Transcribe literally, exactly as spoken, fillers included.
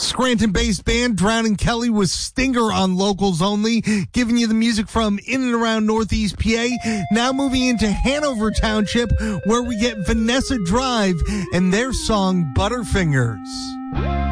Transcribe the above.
Scranton-based band Drowning Kelly with Stinger on Locals Only, giving you the music from in and around Northeast P A. Now moving into Hanover Township, where we get Vanessa Drive and their song Butterfingers.